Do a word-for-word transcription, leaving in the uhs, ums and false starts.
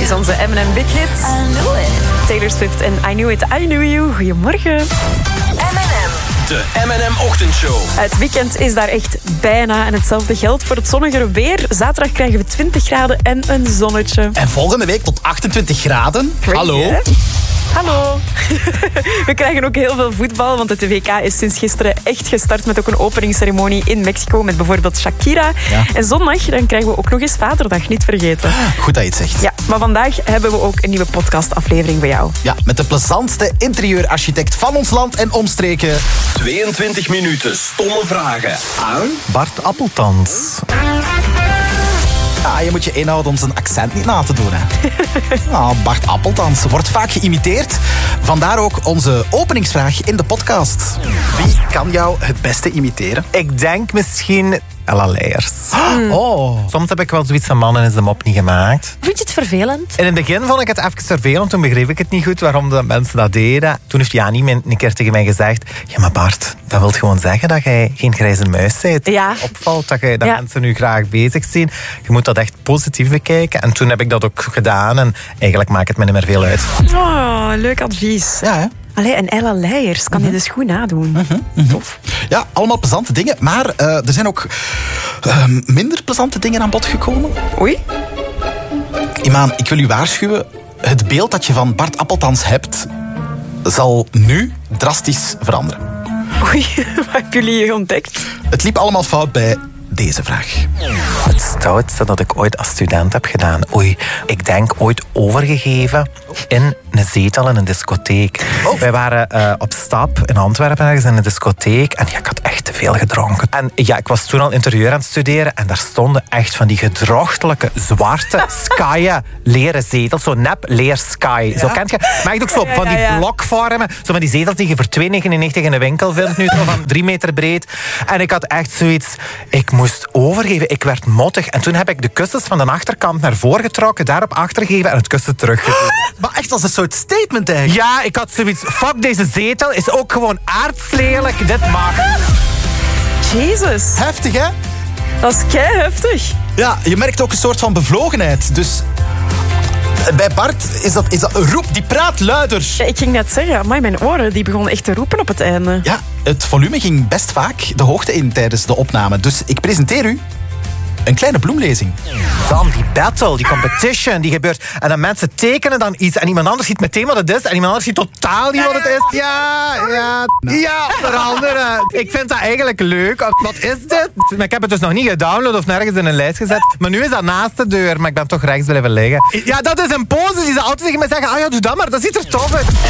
is onze M en M Big Hit. I knew it. Taylor Swift en I Knew It, I Knew You. Goedemorgen. M en M. De M en M-ochtendshow. Het weekend is daar echt bijna en hetzelfde geldt voor het zonnigere weer. Zaterdag krijgen we twintig graden en een zonnetje. En volgende week tot achtentwintig graden. Crazy, Hallo. Hè? Hallo. We krijgen ook heel veel voetbal, want het W K is sinds gisteren echt gestart met ook een openingsceremonie in Mexico met bijvoorbeeld Shakira. Ja. En zondag dan krijgen we ook nog eens Vaderdag, niet vergeten. Goed dat je het zegt. Ja, maar vandaag hebben we ook een nieuwe podcastaflevering voor jou. Ja, met de plezantste interieurarchitect van ons land en omstreken. tweeëntwintig minuten stomme vragen aan Bart Appeltans. Ja, je moet je inhouden om zijn accent niet na te doen. Hè. Nou, Bart Appeltans wordt vaak geïmiteerd. Vandaar ook onze openingsvraag in de podcast. Wie kan jou het beste imiteren? Ik denk misschien Ella Leijers. Oh. Soms heb ik wel zoiets van mannen is de mop niet gemaakt. Vind je het vervelend? In het begin vond ik het even vervelend. Toen begreep ik het niet goed waarom de mensen dat deden. Toen heeft Jani een keer tegen mij gezegd... Ja, maar Bart, dat wil gewoon zeggen dat jij geen grijze muis bent. Ja. Opvalt dat, je, dat Ja. mensen nu graag bezig zien. Je moet dat echt positief bekijken. En toen heb ik dat ook gedaan. En eigenlijk maakt het me niet meer veel uit. Oh, leuk advies. Ja, hè? Allee, en Ella Leijers kan je dus goed nadoen. Tof. Ja, allemaal plezante dingen. Maar uh, er zijn ook uh, minder plezante dingen aan bod gekomen. Oei. Imaan, ik wil u waarschuwen. Het beeld dat je van Bart Appeltans hebt... zal nu drastisch veranderen. Oei, wat hebben jullie hier ontdekt? Het liep allemaal fout bij deze vraag. Het stoutste dat ik ooit als student heb gedaan. Oei, ik denk ooit overgegeven in een zetel in een discotheek. Oh. Wij waren uh, op stap in Antwerpen ergens in een discotheek. En ja, ik had echt te veel gedronken. En ja, ik was toen al interieur aan het studeren. En daar stonden echt van die gedrochtelijke, zwarte, skaaien leren zetels. Zo nep leer sky. Ja. Zo kent je. Maar echt ook zo Ja, ja, van die ja, ja. blokvormen. Zo van die zetels die je voor twee negenennegentig in de winkel vindt. Nu zo van drie meter breed. En ik had echt zoiets... Ik moest overgeven. Ik werd mottig. En toen heb ik de kussens van de achterkant naar voren getrokken. Daarop achtergegeven en het kussen teruggegeven. Maar echt als een soort statement eigenlijk. Ja, ik had zoiets... Fuck, deze zetel is ook gewoon aardslelijk. Dit mag. Jezus, Heftig, hè? dat is kei heftig. Ja, je merkt ook een soort van bevlogenheid. Dus bij Bart is dat, is dat een roep, die praat luider. Ja, ik ging net zeggen, amai, mijn oren die begonnen echt te roepen op het einde. Ja, het volume ging best vaak de hoogte in tijdens de opname. Dus ik presenteer u een kleine bloemlezing. Dan die battle, die competition, die gebeurt. En dan mensen tekenen dan iets en iemand anders ziet meteen wat het is en iemand anders ziet totaal niet wat het is. Ja, ja, ja, veranderen. Ik vind dat eigenlijk leuk. Wat is dit? Maar ik heb het dus nog niet gedownload of nergens in een lijst gezet. Maar nu is dat naast de deur, maar ik ben toch rechts blijven liggen. Ja, dat is een pose die ze altijd tegen mij zeggen. Ah ja, doe dat maar, dat ziet er tof uit.